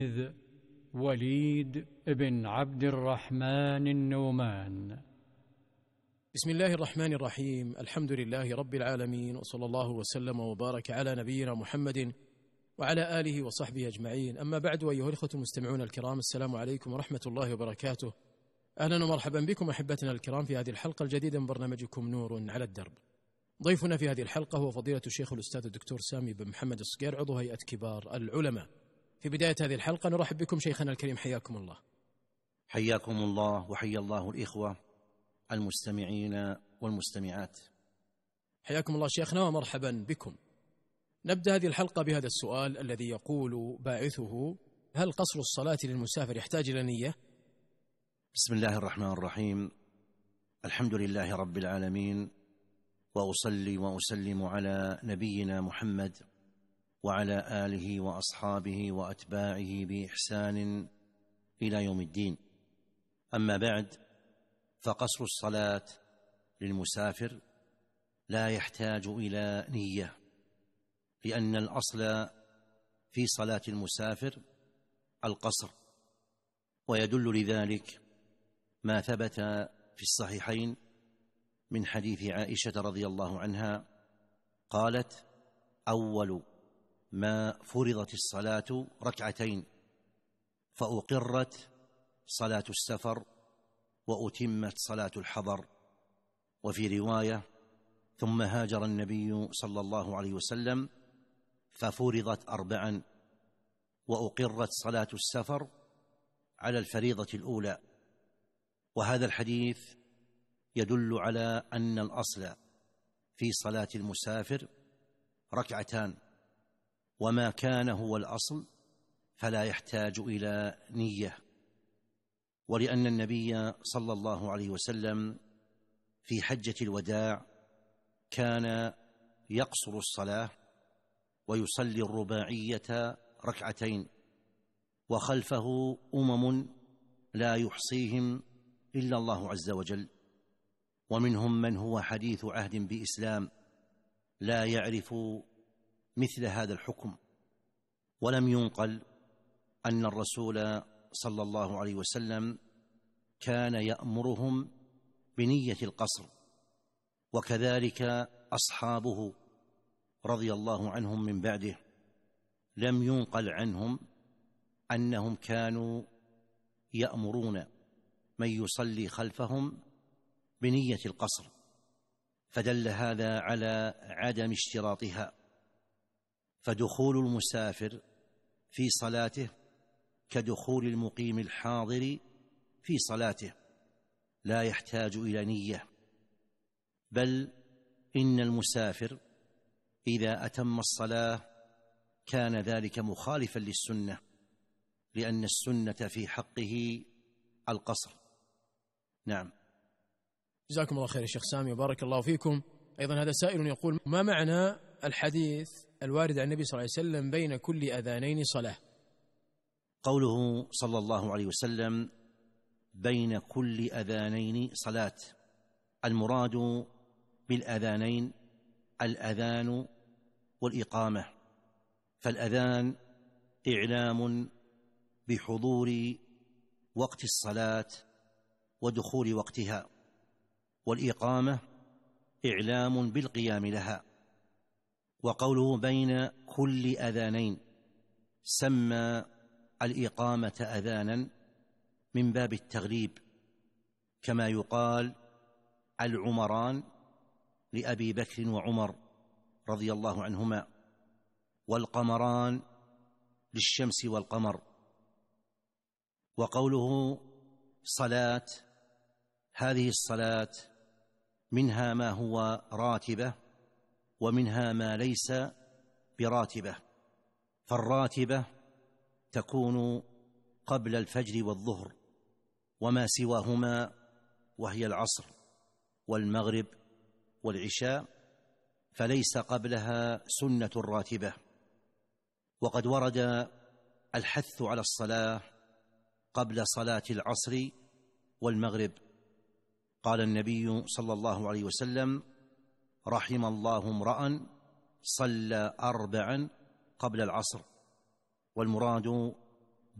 وليد بن عبد الرحمن النومان. بسم الله الرحمن الرحيم. الحمد لله رب العالمين، وصلى الله وسلم وبارك على نبينا محمد وعلى آله وصحبه أجمعين. أما بعد، أيها الإخوة المستمعون الكرام، السلام عليكم ورحمة الله وبركاته. أهلا ومرحبا بكم أحبتنا الكرام في هذه الحلقة الجديدة من برنامجكم نور على الدرب. ضيفنا في هذه الحلقة هو فضيلة الشيخ الأستاذ الدكتور سامي بن محمد الصقير، عضو هيئة كبار العلماء. في بداية هذه الحلقة نرحب بكم شيخنا الكريم، حياكم الله. حياكم الله وحيا الله الإخوة المستمعين والمستمعات. حياكم الله شيخنا ومرحبا بكم. نبدأ هذه الحلقة بهذا السؤال الذي يقول باعثه: هل قصر الصلاة للمسافر يحتاج إلى نية؟ بسم الله الرحمن الرحيم. الحمد لله رب العالمين، وأصلي وأسلم على نبينا محمد وعلى آله وأصحابه وأتباعه بإحسان إلى يوم الدين. أما بعد، فقصر الصلاة للمسافر لا يحتاج إلى نية، لأن الأصل في صلاة المسافر القصر، ويدل لذلك ما ثبت في الصحيحين من حديث عائشة رضي الله عنها قالت: أول ما فرضت الصلاة ركعتين، فأقرت صلاة السفر وأتمت صلاة الحضر. وفي رواية: ثم هاجر النبي صلى الله عليه وسلم ففرضت أربعا، وأقرت صلاة السفر على الفريضة الأولى. وهذا الحديث يدل على أن الأصل في صلاة المسافر ركعتان، وما كان هو الأصل فلا يحتاج إلى نية. ولأن النبي صلى الله عليه وسلم في حجة الوداع كان يقصر الصلاة ويصلي الرباعية ركعتين، وخلفه أمم لا يحصيهم إلا الله عز وجل، ومنهم من هو حديث عهد بإسلام لا يعرف مثل هذا الحكم. ولم ينقل أن الرسول صلى الله عليه وسلم كان يأمرهم بنية القصر، وكذلك أصحابه رضي الله عنهم من بعده لم ينقل عنهم أنهم كانوا يأمرون من يصلي خلفهم بنية القصر، فدل هذا على عدم اشتراطها. فدخول المسافر في صلاته كدخول المقيم الحاضر في صلاته، لا يحتاج إلى نية. بل إن المسافر إذا أتم الصلاة كان ذلك مخالفا للسنة، لأن السنة في حقه القصر. نعم. جزاكم الله خير الشيخ سامي وبارك الله فيكم. أيضا هذا سائل يقول: ما معنى الحديث الوارد عن النبي صلى الله عليه وسلم بين كل أذانين صلاة؟ قوله صلى الله عليه وسلم بين كل أذانين صلاة، المراد بالأذانين الأذان والإقامة. فالأذان إعلام بحضور وقت الصلاة ودخول وقتها، والإقامة إعلام بالقيام لها. وقوله بين كل أذانين سمى الإقامة أذانا من باب التغليب، كما يقال العمران لأبي بكر وعمر رضي الله عنهما، والقمران للشمس والقمر. وقوله صلاة، هذه الصلاة منها ما هو راتبة ومنها ما ليس براتبة. فالراتبة تكون قبل الفجر والظهر وما سواهما، وهي العصر والمغرب والعشاء، فليس قبلها سنة راتبة. وقد ورد الحث على الصلاة قبل صلاة العصر والمغرب. قال النبي صلى الله عليه وسلم: رحم الله امرأ صلى 4 قبل العصر. والمراد